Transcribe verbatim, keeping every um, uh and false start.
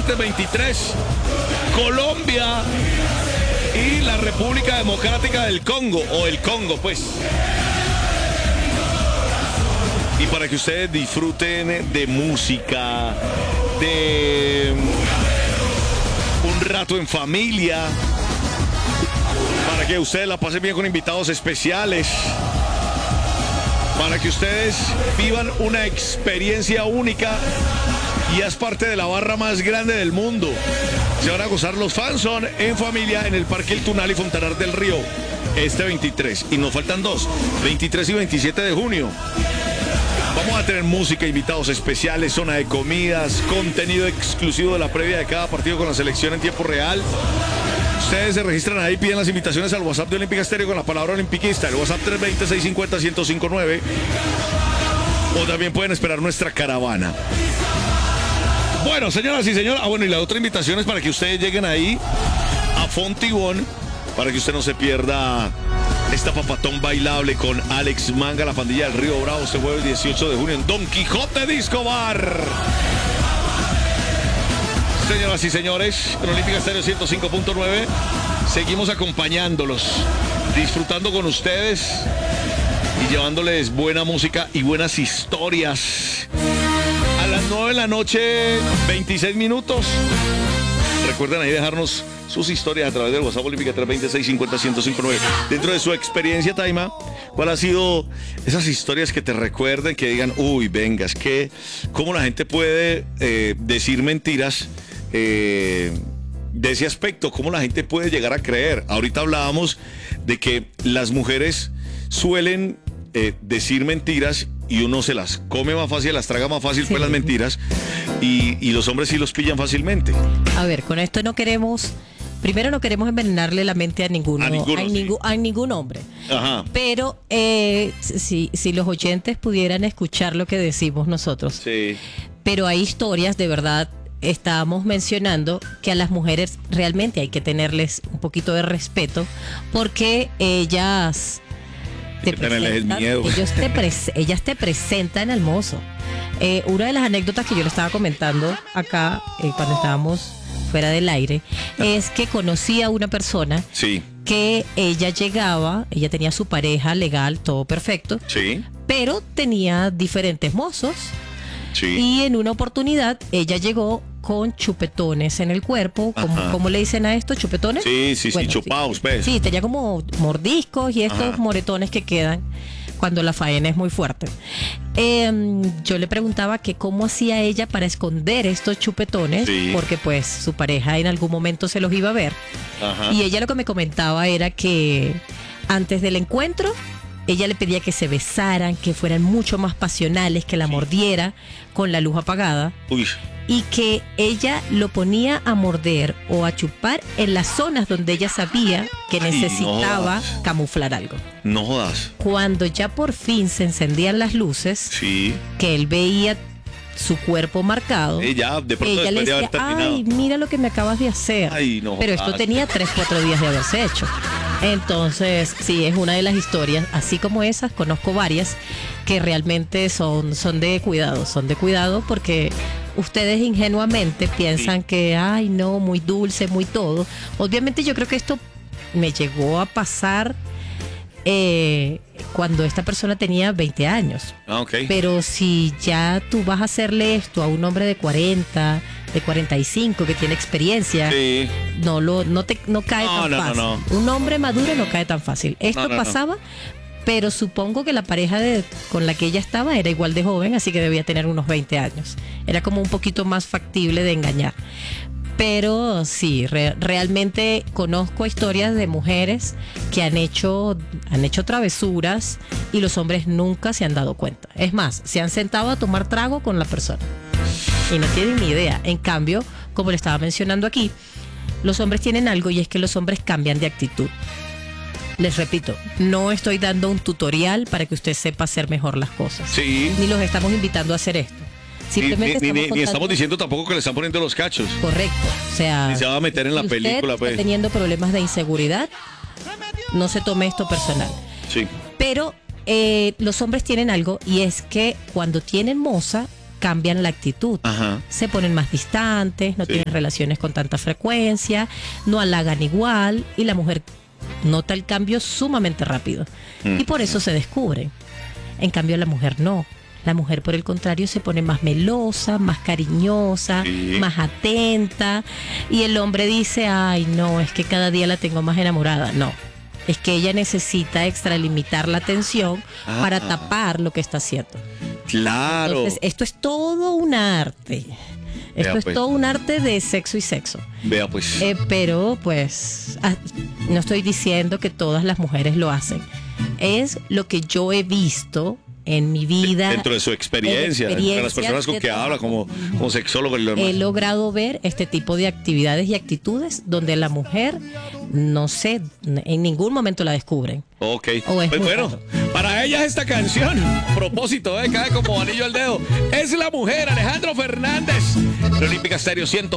martes veintitrés, Colombia y la República Democrática del Congo, o el Congo, pues. Y para que ustedes disfruten de música, de un rato en familia, para que ustedes la pasen bien con invitados especiales, para que ustedes vivan una experiencia única y es parte de la barra más grande del mundo. Se van a gozar los Fanson en familia en el Parque El Tunal y Fontanar del Río este veintitrés. Y nos faltan dos, veintitrés y veintisiete de junio. Vamos a tener música, invitados especiales, zona de comidas, contenido exclusivo de la previa de cada partido con la selección en tiempo real. Ustedes se registran ahí, piden las invitaciones al WhatsApp de Olímpica Estéreo con la palabra olimpiquista, el WhatsApp tres dos cero, seis cinco cero, uno cero cinco nueve. O también pueden esperar nuestra caravana. Bueno, señoras y señores, ah, bueno, y la otra invitación es para que ustedes lleguen ahí a Fontibón, para que usted no se pierda esta papatón bailable con Alex Manga, la pandilla del Río Bravo, este jueves dieciocho de junio en Don Quijote Disco Bar. Señoras y señores, en Olímpica Estéreo ciento cinco punto nueve, seguimos acompañándolos, disfrutando con ustedes y llevándoles buena música y buenas historias. A las nueve de la noche, veintiséis minutos. Recuerden ahí dejarnos sus historias a través del WhatsApp Olímpica tres dos cero, seis cinco cero, uno cero cinco nueve. Dentro de su experiencia, Taima, ¿cuál ha sido esas historias que te recuerden, que digan, uy, venga, es que cómo la gente puede eh, decir mentiras eh, de ese aspecto? ¿Cómo la gente puede llegar a creer? Ahorita hablábamos de que las mujeres suelen eh, decir mentiras y uno se las come más fácil, las traga más fácil, sí, pues las mentiras, y, y los hombres sí los pillan fácilmente. A ver, con esto no queremos, primero no queremos envenenarle la mente a ninguno, a, ninguno, a, sí. ningún, a ningún hombre. Ajá. Pero eh, si, si los oyentes pudieran escuchar lo que decimos nosotros. Sí. Pero hay historias, de verdad, estábamos mencionando que a las mujeres realmente hay que tenerles un poquito de respeto, porque ellas... Te presentan, ellos te pres, ellas te presentan al mozo. Eh, una de las anécdotas que yo le estaba comentando acá eh, cuando estábamos fuera del aire es que conocí a una persona, sí, que ella llegaba, ella tenía su pareja legal, todo perfecto, sí, pero tenía diferentes mozos. Sí. Y en una oportunidad ella llegó con chupetones en el cuerpo. ¿Cómo, ¿cómo le dicen a esto? ¿Chupetones? Sí, sí, bueno, sí, chupados, ¿ves? Sí, tenía como mordiscos y estos Ajá. moretones que quedan cuando la faena es muy fuerte. Eh, yo le preguntaba que cómo hacía ella para esconder estos chupetones, sí, porque pues su pareja en algún momento se los iba a ver. Ajá. Y ella lo que me comentaba era que antes del encuentro ella le pedía que se besaran, que fueran mucho más pasionales, que la sí. mordiera con la luz apagada. Uy. Y que ella lo ponía a morder o a chupar en las zonas donde ella sabía que necesitaba Ay, no camuflar algo. No jodas. Cuando ya por fin se encendían las luces, sí, que él veía su cuerpo marcado, y ya, de pronto ella le decía, de ay, mira lo que me acabas de hacer. Ay, no Pero esto tenía tres, cuatro días de haberse hecho. Entonces, sí, es una de las historias, así como esas, conozco varias que realmente son, son de cuidado, son de cuidado porque ustedes ingenuamente piensan sí. que, ay, no, muy dulce, muy todo. Obviamente yo creo que esto me llegó a pasar eh, cuando esta persona tenía veinte años. Ah, okay. Pero si ya tú vas a hacerle esto a un hombre de cuarenta, de cuarenta y cinco, que tiene experiencia, sí. no lo no te no cae no, tan no, fácil. No, no. Un hombre maduro no cae tan fácil. Esto no, no, pasaba, no. pero supongo que la pareja de, con la que ella estaba era igual de joven, así que debía tener unos veinte años. Era como un poquito más factible de engañar. Pero sí, re, realmente conozco historias de mujeres que han hecho, han hecho travesuras y los hombres nunca se han dado cuenta. Es más, se han sentado a tomar trago con la persona y no tienen ni idea. En cambio, como le estaba mencionando aquí, los hombres tienen algo y es que los hombres cambian de actitud. Les repito, no estoy dando un tutorial para que usted sepa hacer mejor las cosas. Sí. Ni los estamos invitando a hacer esto. Simplemente ni, ni, estamos ni, ni estamos diciendo tampoco que le están poniendo los cachos. Correcto. O sea, ni se va a meter en la usted película. Pues. Está teniendo problemas de inseguridad, no se tome esto personal. Sí. Pero eh, los hombres tienen algo y es que cuando tienen moza, cambian la actitud. Ajá. Se ponen más distantes, no sí. tienen relaciones con tanta frecuencia, no halagan igual y la mujer nota el cambio sumamente rápido. Mm. Y por eso se descubre. En cambio la mujer no. La mujer, por el contrario, se pone más melosa, más cariñosa, sí. más atenta. Y el hombre dice, ay, no, es que cada día la tengo más enamorada. No, es que ella necesita extralimitar la atención ah. para tapar lo que está haciendo. Claro. Entonces, esto es todo un arte. Esto Vea, es pues. todo un arte de sexo y sexo. Vea, pues. Eh, pero, pues, ah, no estoy diciendo que todas las mujeres lo hacen. Es lo que yo he visto en mi vida. Dentro de su experiencia, de las personas con que habla como, como sexólogo. Y lo he logrado ver este tipo de actividades y actitudes donde la mujer, no sé, en ningún momento la descubren. Ok, pues bueno, raro. Para ellas esta canción, a propósito, ¿eh? Cae como anillo al dedo. Es la mujer, Alejandro Fernández, de Olímpica Estéreo ciento